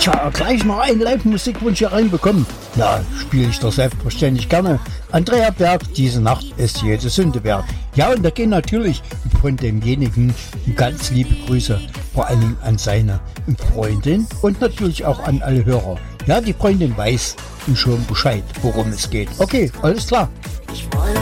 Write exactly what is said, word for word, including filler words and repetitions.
Tja, gleich noch einen Live-Musikwunsch hier reinbekommen. Na, spiele ich doch selbstverständlich gerne. Andrea Berg, diese Nacht ist jede Sünde wert. Ja, und da gehen natürlich von demjenigen ganz liebe Grüße, vor allen Dingen an seine Freundin und natürlich auch an alle Hörer. Ja, die Freundin weiß schon Bescheid, worum es geht. Okay, alles klar. Ich